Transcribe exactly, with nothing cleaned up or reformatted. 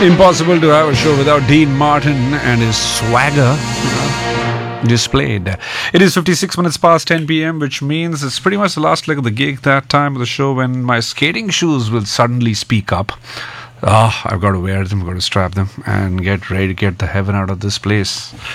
Impossible to have a show without Dean Martin and his swagger displayed. It is fifty-six minutes past ten p.m., which means it's pretty much the last leg of the gig, that time of the show when my skating shoes will suddenly speak up. Ah, oh, I've got to wear them, I've got to strap them and get ready to get the heaven out of this place.